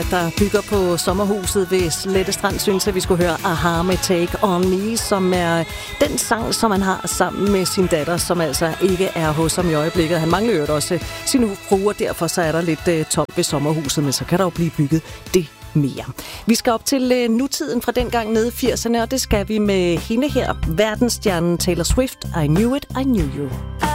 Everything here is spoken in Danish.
der bygger på sommerhuset ved Slettestrand, synes at vi skulle høre Aha med Take On Me, som er den sang, som han har sammen med sin datter, som altså ikke er hos ham i øjeblikket. Han mangler jo også sin frue, og derfor så er der lidt tomt ved sommerhuset, men så kan der jo blive bygget det mere. Vi skal op til nutiden fra dengang nede i 80'erne, og det skal vi med hende her, verdensstjernen Taylor Swift. I Knew It, I Knew You.